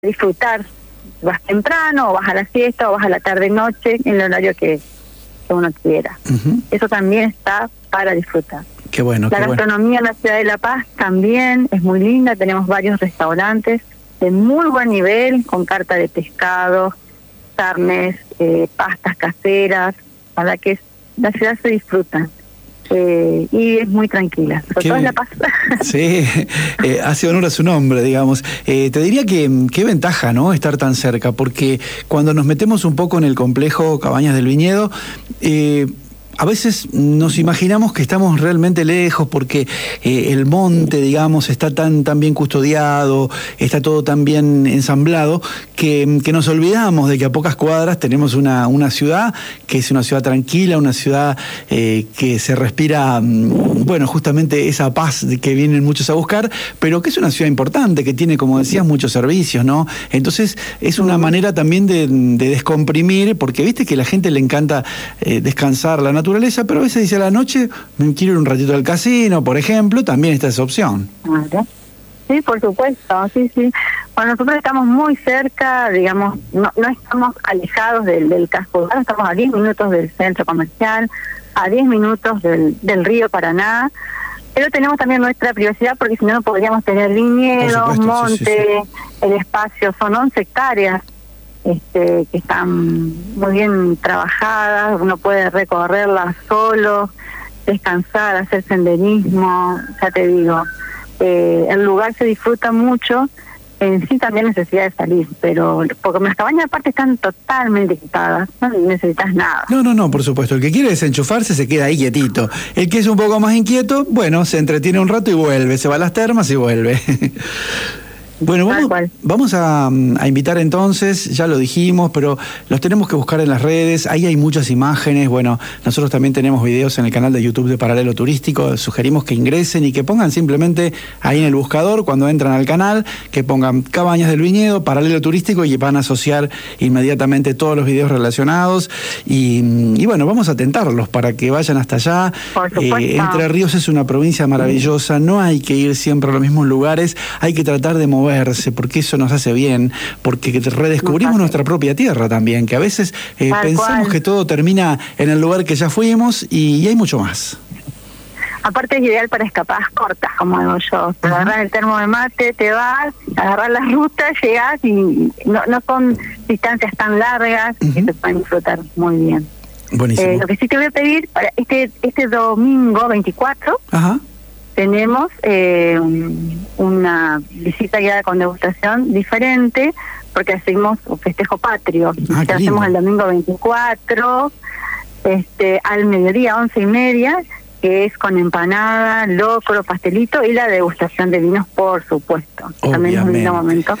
disfrutar. Vas temprano, o vas a la siesta, o vas a la tarde-noche, en el horario que uno quiera. Eso también está para disfrutar. Qué bueno. La gastronomía en la ciudad de La Paz también es muy linda. Tenemos varios restaurantes de muy buen nivel, con carta de pescado, carnes, pastas caseras. Para que la ciudad se disfruta. Y es muy tranquila, sobre todo en La Paz. Sí, hace honor a su nombre, digamos. Te diría que qué ventaja, ¿no?, estar tan cerca, porque cuando nos metemos un poco en el complejo Cabañas del Viñedo, a veces nos imaginamos que estamos realmente lejos porque el monte, digamos, está tan bien custodiado, está todo tan bien ensamblado, que nos olvidamos de que a pocas cuadras tenemos una ciudad que es una ciudad tranquila, una ciudad que se respira, bueno, justamente esa paz que vienen muchos a buscar, pero que es una ciudad importante, que tiene, como decías, muchos servicios, ¿no? Entonces es una manera también de descomprimir, porque viste que a la gente le encanta descansar, la naturaleza, pero a veces dice a la noche, me quiero ir un ratito al casino, por ejemplo, también está esa opción. Sí, por supuesto, sí. Bueno, nosotros estamos muy cerca, digamos, no estamos alejados del casco urbano, estamos a 10 minutos del centro comercial, a 10 minutos del río Paraná, pero tenemos también nuestra privacidad, porque si no, no podríamos tener viñedos, monte, sí. El espacio, son 11 hectáreas. Que están muy bien trabajadas, uno puede recorrerlas solo, descansar, hacer senderismo, ya te digo, el lugar se disfruta mucho, en sí también necesidad de salir, pero porque las cabañas aparte están totalmente equipadas, no necesitas nada. No, por supuesto, el que quiere desenchufarse se queda ahí quietito, el que es un poco más inquieto, bueno, se entretiene un rato y vuelve, se va a las termas y vuelve. Bueno, vamos a invitar entonces, ya lo dijimos, pero los tenemos que buscar en las redes, ahí hay muchas imágenes, bueno, nosotros también tenemos videos en el canal de YouTube de Paralelo Turístico, sugerimos que ingresen y que pongan simplemente ahí en el buscador, cuando entran al canal, que pongan Cabañas del Viñedo, Paralelo Turístico, y van a asociar inmediatamente todos los videos relacionados, y bueno, vamos a tentarlos para que vayan hasta allá. Entre Ríos es una provincia maravillosa, no hay que ir siempre a los mismos lugares, hay que tratar de moverse, porque eso nos hace bien, porque redescubrimos nuestra propia tierra también, que a veces pensamos que todo termina en el lugar que ya fuimos y hay mucho más. Aparte es ideal para escapadas cortas, como digo yo. Te agarras el termo de mate, te vas, agarras la ruta, llegás y no son distancias tan largas que se pueden disfrutar muy bien. Buenísimo. Lo que sí te voy a pedir, para este domingo 24, tenemos una visita guiada con degustación diferente, porque hacemos un festejo patrio. Hacemos el domingo 24, al mediodía, 11:30, que es con empanada, locro, pastelito y la degustación de vinos, por supuesto. Obviamente. También es un lindo momento.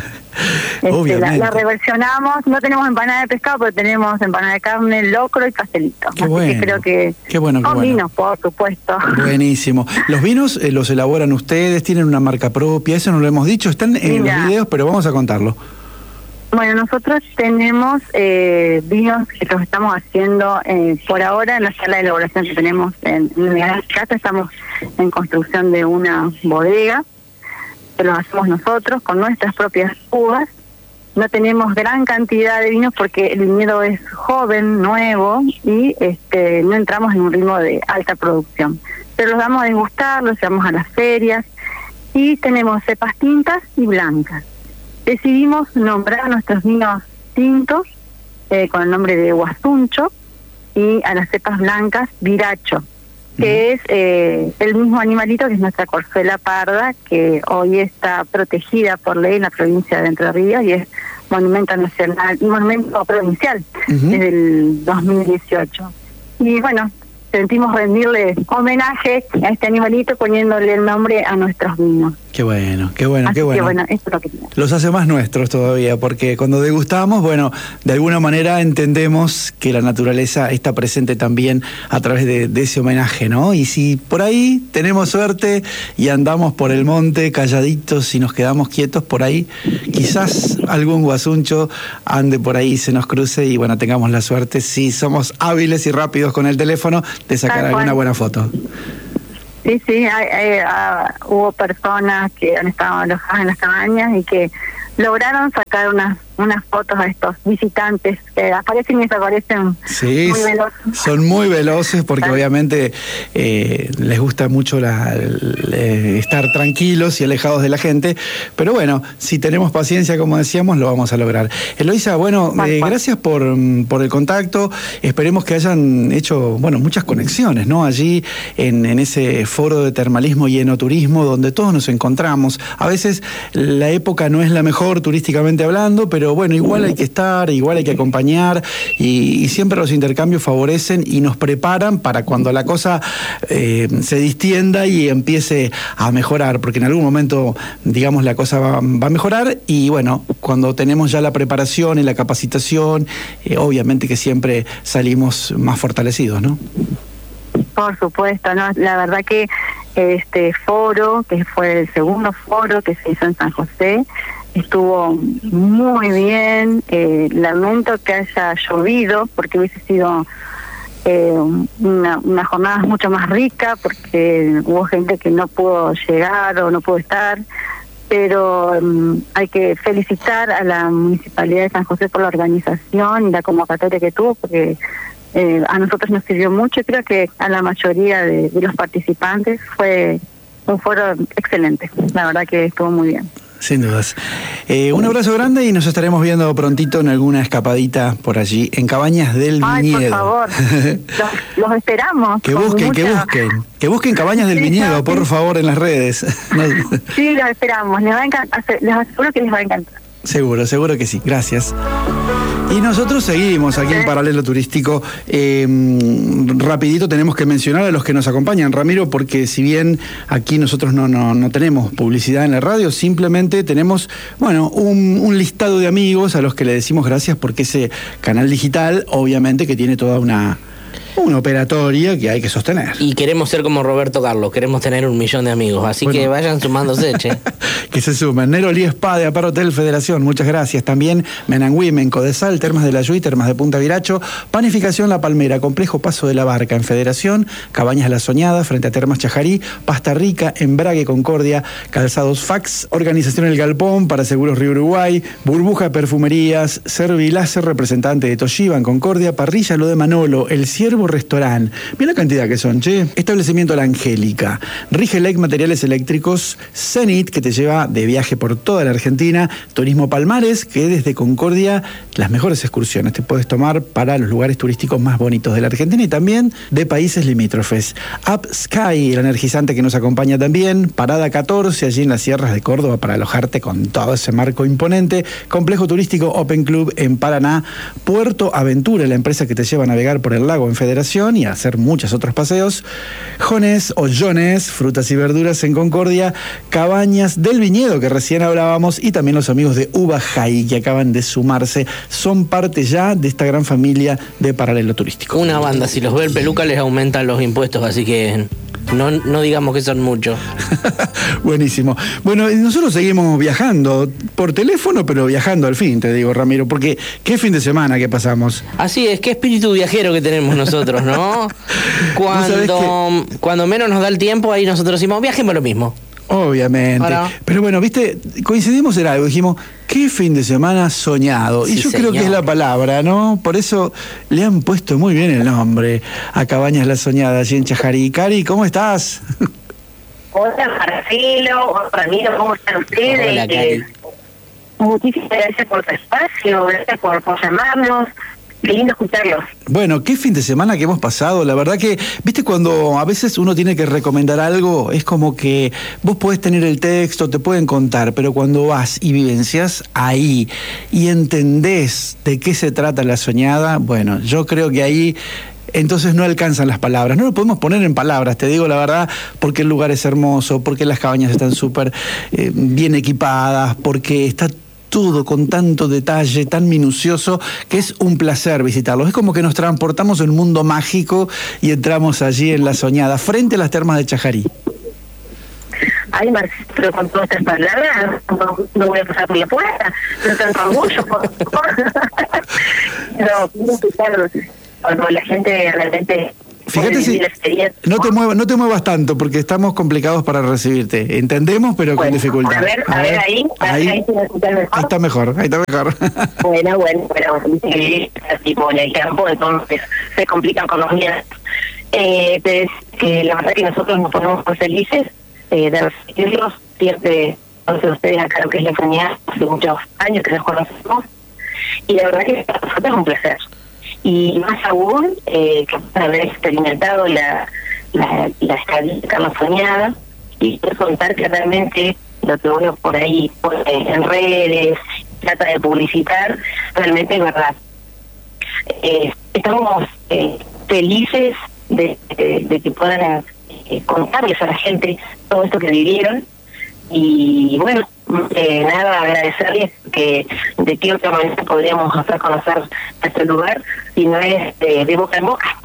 La reversionamos, no tenemos empanada de pescado, pero tenemos empanada de carne, locro y pastelito. Qué bueno. Así que creo que con vinos, por supuesto. Buenísimo. ¿Los vinos los elaboran ustedes? ¿Tienen una marca propia? Eso no lo hemos dicho, están en los videos, pero vamos a contarlo. Bueno, nosotros tenemos vinos que los estamos haciendo por ahora en la sala de elaboración que tenemos en la casa. Estamos en construcción de una bodega, que los hacemos nosotros con nuestras propias uvas. No tenemos gran cantidad de vinos porque el viñedo es joven, nuevo, y no entramos en un ritmo de alta producción. Pero los damos a degustar, los llevamos a las ferias, y tenemos cepas tintas y blancas. Decidimos nombrar a nuestros vinos tintos con el nombre de Guasuncho, y a las cepas blancas Viracho, que es el mismo animalito que es nuestra corzuela parda, que hoy está protegida por ley en la provincia de Entre Ríos y es monumento nacional y monumento provincial desde el 2018. Y bueno, sentimos rendirle homenaje a este animalito poniéndole el nombre a nuestros vinos. Qué bueno. Así que bueno, esto es lo que tenemos. Los hace más nuestros todavía, porque cuando degustamos, bueno, de alguna manera entendemos que la naturaleza está presente también a través de ese homenaje, ¿no? Y si por ahí tenemos suerte y andamos por el monte calladitos y nos quedamos quietos por ahí, quizás algún guasuncho ande por ahí, se nos cruce y bueno, tengamos la suerte, si somos hábiles y rápidos con el teléfono, de sacar alguna buena foto. Sí, hubo personas que han estado alojadas en las cabañas y que lograron sacar unas fotos a estos visitantes que aparecen y desaparecen. Sí, muy veloces. Son muy veloces porque obviamente les gusta mucho estar tranquilos y alejados de la gente, pero bueno, si tenemos paciencia, como decíamos, lo vamos a lograr. Eloísa, bueno, gracias por el contacto. Esperemos que hayan hecho, bueno, muchas conexiones, ¿no? Allí en ese foro de termalismo y enoturismo donde todos nos encontramos. A veces la época no es la mejor turísticamente hablando, pero bueno, igual hay que estar, igual hay que acompañar y siempre los intercambios favorecen y nos preparan para cuando la cosa se distienda y empiece a mejorar, porque en algún momento, digamos, la cosa va a mejorar y bueno, cuando tenemos ya la preparación y la capacitación, obviamente que siempre salimos más fortalecidos, ¿no? Por supuesto, ¿no? La verdad que este foro, que fue el segundo foro que se hizo en San José, estuvo muy bien. Lamento que haya llovido porque hubiese sido una jornada mucho más rica, porque hubo gente que no pudo llegar o no pudo estar, pero hay que felicitar a la Municipalidad de San José por la organización y la convocatoria que tuvo, porque a nosotros nos sirvió mucho y creo que a la mayoría de los participantes fue un foro excelente. La verdad que estuvo muy bien. Sin dudas. Un abrazo grande y nos estaremos viendo prontito en alguna escapadita por allí, en Cabañas del Viñedo. Por favor, los esperamos. Que busquen Cabañas del Viñedo, por favor, en las redes. Sí, los esperamos, les aseguro que les va a encantar. Seguro que sí, gracias. Y nosotros seguimos aquí en Paralelo Turístico. Rapidito tenemos que mencionar a los que nos acompañan, Ramiro, porque si bien aquí nosotros no tenemos publicidad en la radio, simplemente tenemos, bueno, un listado de amigos a los que le decimos gracias porque ese canal digital, obviamente que tiene toda una operatoria que hay que sostener. Y queremos ser como Roberto Carlos, queremos tener 1 millón de amigos, así que vayan sumándose, che. Que se sumen. Nero Lee Spa de Apar Hotel Federación, muchas gracias. También Menangüí, Mencodesal, Termas de la Yui, Termas de Punta Viracho, Panificación La Palmera, Complejo Paso de la Barca en Federación, Cabañas La Soñada, frente a Termas Chajarí, Pasta Rica, Embrague Concordia, Calzados Fax, Organización El Galpón, para Seguros Río Uruguay, Burbuja Perfumerías, Serviláser, representante de Toshiba en Concordia, Parrilla Lo de Manolo, El Ciervo Restaurant. Mira la cantidad que son, che. Establecimiento La Angélica, Rigelec Materiales Eléctricos, Zenit, que te lleva de viaje por toda la Argentina, Turismo Palmares, que desde Concordia las mejores excursiones te puedes tomar para los lugares turísticos más bonitos de la Argentina y también de países limítrofes. Up Sky, el energizante que nos acompaña también, Parada 14, allí en las sierras de Córdoba para alojarte con todo ese marco imponente, Complejo Turístico Open Club en Paraná, Puerto Aventura, la empresa que te lleva a navegar por el lago en Federación y a hacer muchos otros paseos, Jones o Jones, frutas y verduras en Concordia, Cabañas del Viñedo, que recién hablábamos, y también los amigos de Uva Jai, que acaban de sumarse, son parte ya de esta gran familia de Paralelo Turístico. Una banda, si los ve el peluca les aumentan los impuestos, así que no digamos que son muchos. Buenísimo. Bueno, nosotros seguimos viajando por teléfono, pero viajando al fin, te digo, Ramiro, porque qué fin de semana que pasamos. Así es, qué espíritu viajero que tenemos nosotros, ¿no? Cuando menos nos da el tiempo, ahí nosotros decimos, viajemos lo mismo. Obviamente. Ahora. Pero bueno, viste, coincidimos en algo, dijimos, qué fin de semana soñado. Sí, y yo creo que es la palabra, ¿no? Por eso le han puesto muy bien el nombre a Cabañas La Soñada, allí en Chajarí. Cari, ¿cómo estás? Hola, Marcelo, hola, Ramiro, ¿cómo están ustedes? Hola, Cari. Muchísimas gracias por tu espacio, gracias por llamarnos. Qué lindo escucharlos. Bueno, qué fin de semana que hemos pasado. La verdad que, viste, cuando a veces uno tiene que recomendar algo, es como que vos podés tener el texto, te pueden contar, pero cuando vas y vivencias ahí y entendés de qué se trata La Soñada, bueno, yo creo que ahí entonces no alcanzan las palabras. No lo podemos poner en palabras, te digo la verdad, porque el lugar es hermoso, porque las cabañas están súper bien equipadas, porque está todo con tanto detalle, tan minucioso, que es un placer visitarlos. Es como que nos transportamos en un mundo mágico y entramos allí en La Soñada, frente a las termas de Chajarí. Ay, Marcelo, pero con todas estas palabras no voy a pasar por la puerta, no tanto orgullo. No, claro, cuando la gente realmente Fíjate si no te muevas tanto porque estamos complicados para recibirte. Entendemos, pero con dificultad. A ver, ahí está mejor. Bueno, tipo en el campo, entonces se complican con los miedos. Que la verdad que nosotros nos ponemos muy felices de recibirlos. Siempre, entonces ustedes acá lo que es la comunidad, hace muchos años que nos conocemos, y la verdad que para nosotros es un placer. Y más aún, que haber experimentado la estadía Carlos Soñada, y contar que realmente lo que uno por ahí pone en redes, trata de publicitar, realmente es verdad. Estamos felices de que puedan contarles a la gente todo esto que vivieron, y bueno, nada, agradecerles que de qué otra manera podríamos hacer conocer este lugar si no es de boca en boca.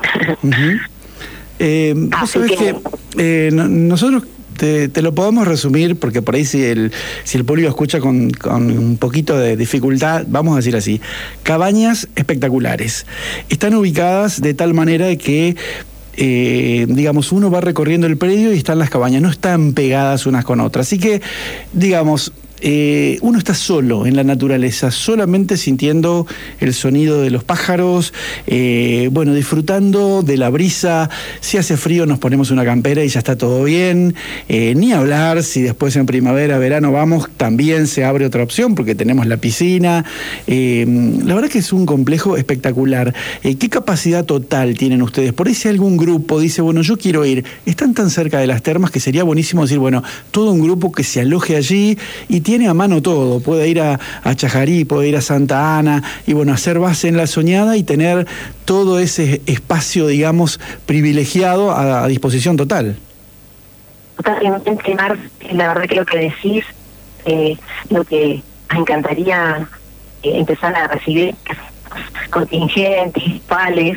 Vos sabés que nosotros te lo podemos resumir, porque por ahí si el público escucha con un poquito de dificultad, vamos a decir así: cabañas espectaculares. Están ubicadas de tal manera que digamos, uno va recorriendo el predio y están las cabañas, no están pegadas unas con otras. Así que, digamos, uno está solo en la naturaleza, solamente sintiendo el sonido de los pájaros, bueno, disfrutando de la brisa. Si hace frío nos ponemos una campera y ya está todo bien. Ni hablar si después en primavera, verano vamos, también se abre otra opción porque tenemos la piscina. La verdad que es un complejo espectacular. ¿Qué capacidad total tienen ustedes? Por ahí si algún grupo dice, bueno, yo quiero ir, están tan cerca de las termas que sería buenísimo decir, bueno, todo un grupo que se aloje allí y tiene a mano todo, puede ir a Chajarí, puede ir a Santa Ana y bueno, hacer base en la Soñada y tener todo ese espacio, digamos, privilegiado a disposición total. Totalmente, Mar, la verdad que lo que decís, lo que me encantaría empezar a recibir contingentes, pales.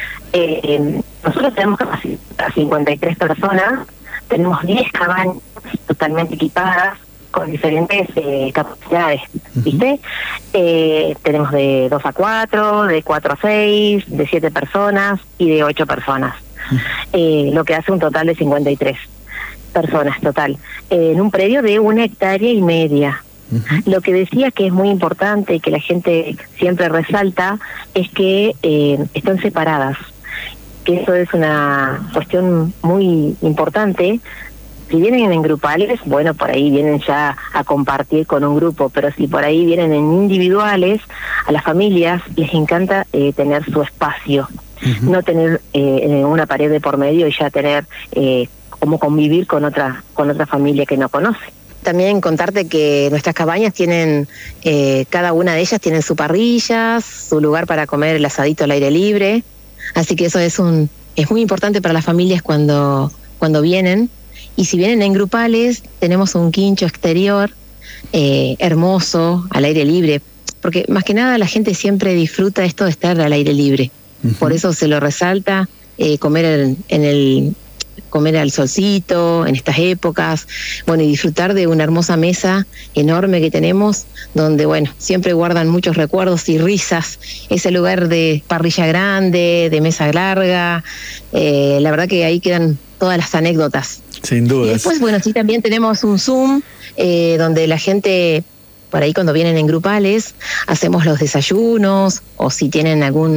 Nosotros tenemos capacidad para 53 personas, tenemos 10 cabañas totalmente equipadas, con diferentes capacidades, ¿viste? Tenemos de 2 a 4, de 4 a 6, de 7 personas y de 8 personas. Lo que hace un total de 53 personas total, en un predio de 1,5 hectáreas. Lo que decía que es muy importante y que la gente siempre resalta es que están separadas, que eso es una cuestión muy importante. Si vienen en grupales, bueno, por ahí vienen ya a compartir con un grupo, pero si por ahí vienen en individuales, a las familias les encanta tener su espacio, no tener una pared de por medio y ya tener como convivir con otra familia que no conoce. También contarte que nuestras cabañas tienen, cada una de ellas tienen su parrilla, su lugar para comer el asadito al aire libre, así que eso es muy importante para las familias cuando vienen. Y si vienen en grupales, tenemos un quincho exterior hermoso, al aire libre, porque más que nada la gente siempre disfruta esto de estar al aire libre. Por eso se lo resalta, comer comer al solcito en estas épocas, bueno, y disfrutar de una hermosa mesa enorme que tenemos, donde, bueno, siempre guardan muchos recuerdos y risas, ese lugar de parrilla grande, de mesa larga, la verdad que ahí quedan todas las anécdotas. Sin duda. Y después, bueno, sí, también tenemos un Zoom, donde la gente, por ahí cuando vienen en grupales, hacemos los desayunos, o si tienen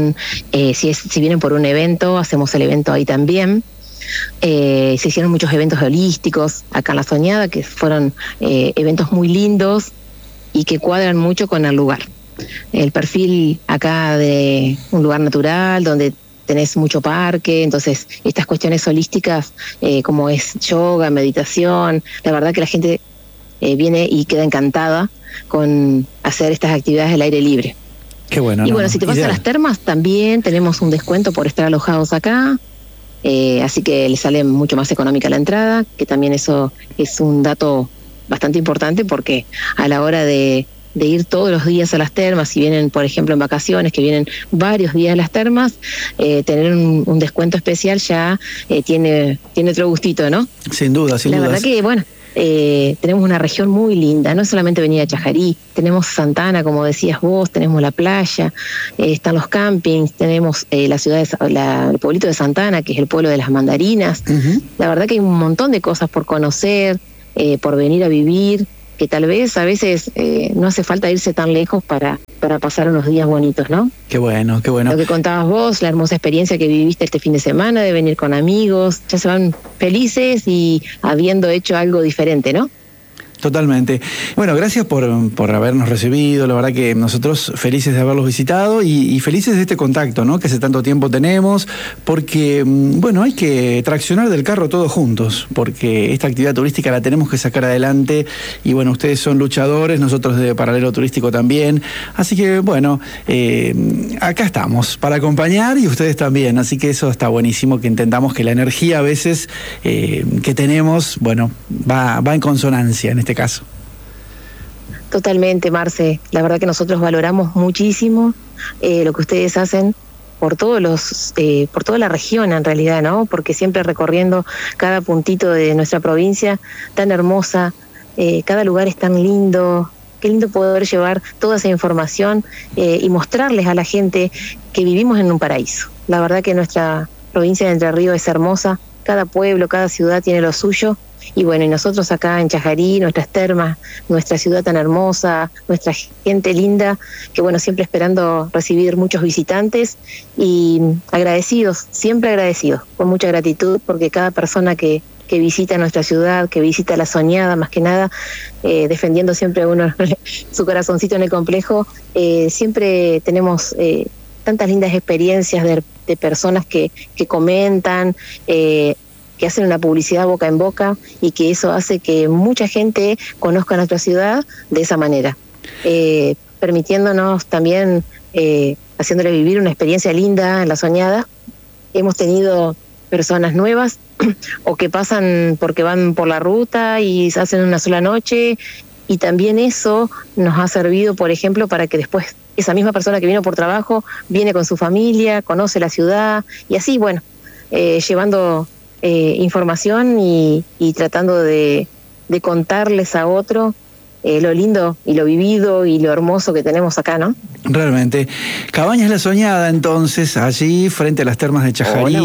si vienen por un evento, hacemos el evento ahí también. Se hicieron muchos eventos holísticos acá en La Soñada, que fueron eventos muy lindos y que cuadran mucho con el lugar. El perfil acá de un lugar natural, donde tenés mucho parque, entonces estas cuestiones holísticas, como es yoga, meditación, la verdad que la gente viene y queda encantada con hacer estas actividades al aire libre. Qué bueno. Y bueno, si te vas a las termas, también tenemos un descuento por estar alojados acá. Así que le sale mucho más económica la entrada, que también eso es un dato bastante importante, porque a la hora de ir todos los días a las termas, si vienen, por ejemplo, en vacaciones, que vienen varios días a las termas, tener un descuento especial ya tiene otro gustito, ¿no? Sin duda, sin duda. La verdad que, bueno, tenemos una región muy linda, no es solamente Avenida Chajarí, tenemos Santa Ana, como decías vos, tenemos la playa, están los campings, tenemos la ciudad el pueblito de Santa Ana, que es el pueblo de las mandarinas. La verdad que hay un montón de cosas por conocer, por venir a vivir, que tal vez a veces no hace falta irse tan lejos para pasar unos días bonitos, ¿no? Qué bueno, qué bueno. Lo que contabas vos, la hermosa experiencia que viviste este fin de semana, de venir con amigos, ya se van felices y habiendo hecho algo diferente, ¿no? Totalmente. Bueno, gracias por habernos recibido, la verdad que nosotros felices de haberlos visitado y felices de este contacto, ¿no? Que hace tanto tiempo tenemos, porque, bueno, hay que traccionar del carro todos juntos, porque esta actividad turística la tenemos que sacar adelante y, bueno, ustedes son luchadores, nosotros de Paralelo Turístico también, así que, bueno, acá estamos para acompañar y ustedes también, así que eso está buenísimo, que intentamos que la energía a veces que tenemos, bueno, va en consonancia en este caso. Totalmente, Marce. La verdad que nosotros valoramos muchísimo lo que ustedes hacen por toda la región en realidad, ¿no? Porque siempre recorriendo cada puntito de nuestra provincia tan hermosa, cada lugar es tan lindo. Qué lindo poder llevar toda esa información y mostrarles a la gente que vivimos en un paraíso. La verdad que nuestra provincia de Entre Ríos es hermosa. Cada pueblo, cada ciudad tiene lo suyo. Y bueno, y nosotros acá en Chajarí, nuestras termas, nuestra ciudad tan hermosa, nuestra gente linda, que bueno, siempre esperando recibir muchos visitantes y agradecidos, siempre agradecidos, con mucha gratitud, porque cada persona que visita nuestra ciudad, que visita La Soñada, más que nada, defendiendo siempre uno su corazoncito en el complejo, siempre tenemos tantas lindas experiencias de personas que comentan, que hacen una publicidad boca en boca y que eso hace que mucha gente conozca nuestra ciudad de esa manera, permitiéndonos también, haciéndole vivir una experiencia linda en La Soñada. Hemos tenido personas nuevas o que pasan porque van por la ruta y se hacen una sola noche, y también eso nos ha servido, por ejemplo, para que después esa misma persona que vino por trabajo viene con su familia, conoce la ciudad y así, bueno, llevando información y tratando de contarles a otro lo lindo y lo vivido y lo hermoso que tenemos acá, ¿no? Realmente. Cabañas La Soñada, entonces, allí frente a las termas de Chajarí,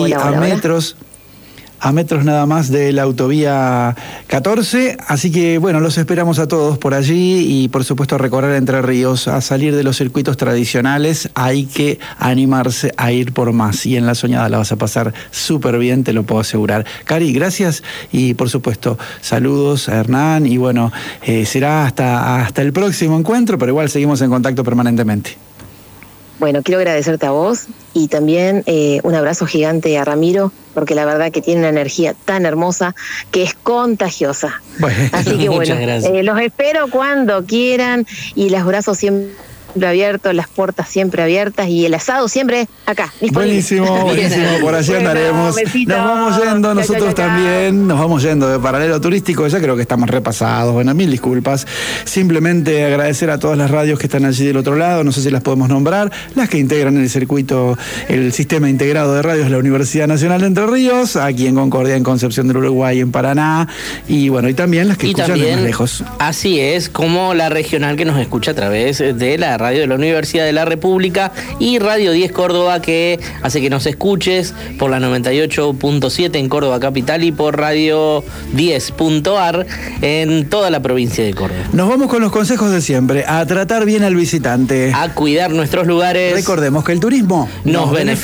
a metros nada más de la autovía 14, así que bueno, los esperamos a todos por allí y por supuesto a recorrer Entre Ríos, a salir de los circuitos tradicionales, hay que animarse a ir por más y en La Soñada la vas a pasar súper bien, te lo puedo asegurar. Cari, gracias y por supuesto saludos a Hernán y bueno, será hasta el próximo encuentro, pero igual seguimos en contacto permanentemente. Bueno, quiero agradecerte a vos y también un abrazo gigante a Ramiro, porque la verdad que tiene una energía tan hermosa que es contagiosa. Bueno, así que bueno, los espero cuando quieran y los brazos siempre abiertos, las puertas siempre abiertas y el asado siempre acá. Buenísimo, buenísimo, por allí andaremos. Nos vamos yendo, nosotros también, nos vamos yendo de Paralelo Turístico, ya creo que estamos repasados, bueno, mil disculpas. Simplemente agradecer a todas las radios que están allí del otro lado, no sé si las podemos nombrar, las que integran el circuito, el sistema integrado de radios de la Universidad Nacional de Entre Ríos, aquí en Concordia, en Concepción del Uruguay, en Paraná, y bueno, y también las que escuchan también, más lejos. Así es, como la regional que nos escucha a través de la radio de la Universidad de la República y Radio 10 Córdoba, que hace que nos escuches por la 98.7 en Córdoba Capital y por Radio 10.ar en toda la provincia de Córdoba. Nos vamos con los consejos de siempre, a tratar bien al visitante, a cuidar nuestros lugares. Recordemos que el turismo nos beneficia.